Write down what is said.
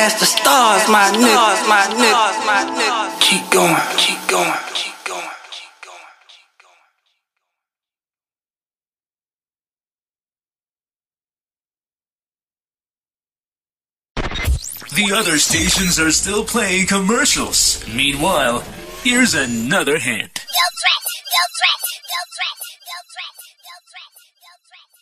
past the stars, my nigga. Keep going, keep going, keep going. The other stations are still playing commercials. Meanwhile, here's another hint. No threat, no threat, no threat, no threat, no threat, no threat.